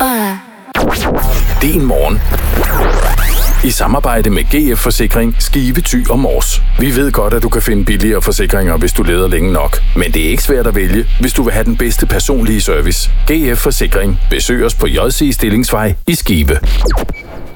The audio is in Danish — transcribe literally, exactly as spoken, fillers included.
Din morgen. I samarbejde med G F Forsikring, Skive, Thy og Mors. Vi ved godt, at du kan finde billigere forsikringer, hvis du leder længe nok. Men det er ikke svært at vælge, hvis du vil have den bedste personlige service. G F Forsikring. Besøg os på J C Stillingsvej i Skive.